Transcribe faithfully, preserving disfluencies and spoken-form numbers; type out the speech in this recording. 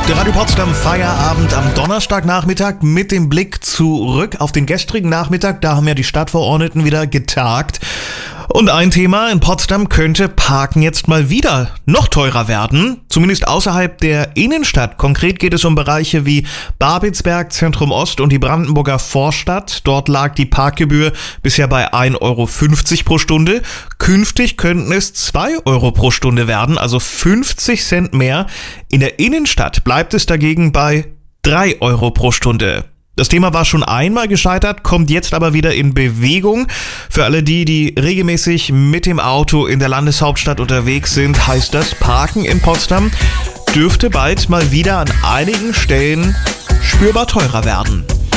Der Radio Potsdam Feierabend am Donnerstagnachmittag mit dem Blick zurück auf den gestrigen Nachmittag. Da haben ja die Stadtverordneten wieder getagt. Und ein Thema: in Potsdam könnte Parken jetzt mal wieder noch teurer werden, zumindest außerhalb der Innenstadt. Konkret geht es um Bereiche wie Babelsberg, Zentrum Ost und die Brandenburger Vorstadt. Dort lag die Parkgebühr bisher bei ein Euro fünfzig pro Stunde. Künftig könnten es zwei Euro pro Stunde werden, also fünfzig Cent mehr. In der Innenstadt bleibt es dagegen bei drei Euro pro Stunde. Das Thema war schon einmal gescheitert, kommt jetzt aber wieder in Bewegung. Für alle die, die regelmäßig mit dem Auto in der Landeshauptstadt unterwegs sind, heißt das, Parken in Potsdam dürfte bald mal wieder an einigen Stellen spürbar teurer werden.